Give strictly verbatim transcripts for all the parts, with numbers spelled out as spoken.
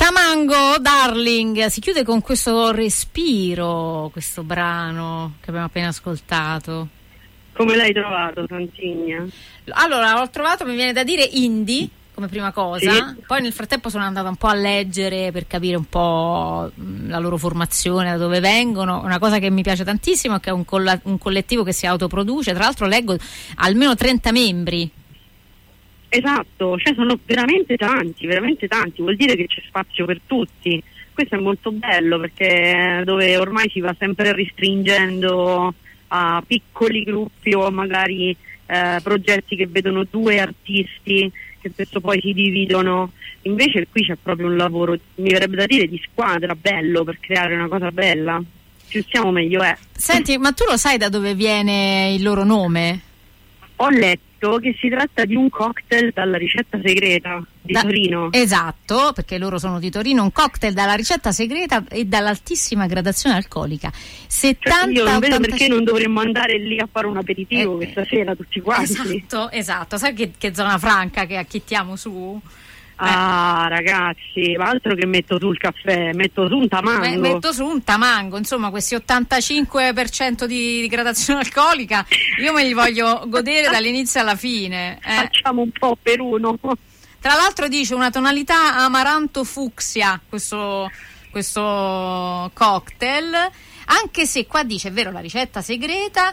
Tamango Darling si chiude con questo respiro, questo brano che abbiamo appena ascoltato. Come l'hai trovato, Santigna? Allora, l'ho trovato, mi viene da dire indie come prima cosa, sì. Poi nel frattempo sono andata un po' a leggere per capire un po' la loro formazione, da dove vengono. Una cosa che mi piace tantissimo è che è un, colla- un collettivo che si autoproduce, tra l'altro leggo almeno trenta membri. Esatto, cioè sono veramente tanti, veramente tanti, vuol dire che c'è spazio per tutti. Questo è molto bello, perché dove ormai si va sempre restringendo a piccoli gruppi o magari eh, progetti che vedono due artisti che spesso poi si dividono, invece qui c'è proprio un lavoro, mi verrebbe da dire, di squadra bello per creare una cosa bella. Più siamo meglio è. Senti, ma tu lo sai da dove viene il loro nome? Ho letto che si tratta di un cocktail dalla ricetta segreta di da, Torino. Esatto, perché loro sono di Torino, un cocktail dalla ricetta segreta e dall'altissima gradazione alcolica. settanta, cioè io non vedo ottanta... perché non dovremmo andare lì a fare un aperitivo eh, questa sera tutti quanti. Esatto, esatto. Sai che, che zona franca che acchittiamo su? Ah, eh. Ragazzi, ma altro che metto su il caffè, metto su un tamango. Metto su un tamango, insomma, questi ottantacinque per cento di, di gradazione alcolica, io me li voglio godere dall'inizio alla fine. Eh. Facciamo un po' per uno. Tra l'altro dice una tonalità amaranto fucsia, questo, questo cocktail. Anche se qua dice, è vero, la ricetta segreta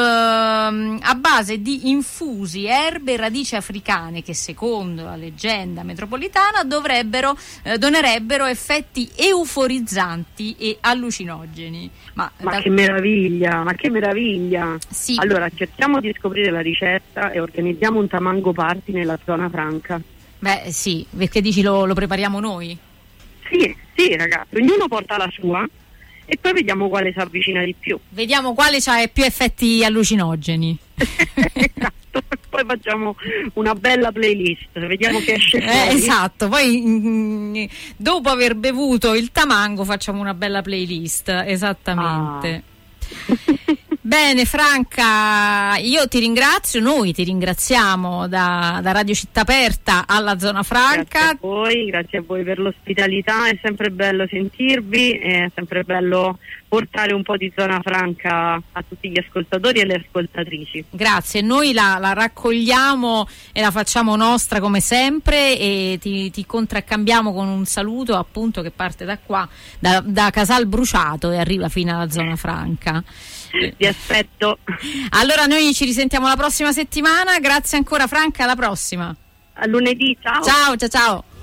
ehm, a base di infusi, erbe e radici africane che secondo la leggenda metropolitana dovrebbero eh, donerebbero effetti euforizzanti e allucinogeni. Ma, ma da... che meraviglia, ma che meraviglia! Sì. Allora cerchiamo di scoprire la ricetta e organizziamo un tamango party nella zona franca. Beh sì, perché dici lo, lo prepariamo noi? Sì, sì ragazzi, ognuno porta la sua e poi vediamo quale si avvicina di più. Vediamo quale ha più effetti allucinogeni. Esatto, poi facciamo una bella playlist, vediamo che esce fuori. Eh, esatto, poi mm, dopo aver bevuto il tamango facciamo una bella playlist, esattamente. Ah. Bene Franca, io ti ringrazio, noi ti ringraziamo da, da Radio Città Aperta alla Zona Franca. Grazie a voi, grazie a voi per l'ospitalità, è sempre bello sentirvi, è sempre bello portare un po' di Zona Franca a tutti gli ascoltatori e le ascoltatrici. Grazie, noi la, la raccogliamo e la facciamo nostra come sempre e ti, ti contraccambiamo con un saluto appunto che parte da qua, da, da Casal Bruciato e arriva fino alla Zona Franca. Vi aspetto. Allora noi ci risentiamo la prossima settimana, grazie ancora Franca, alla prossima. A lunedì, ciao. Ciao, ciao, ciao.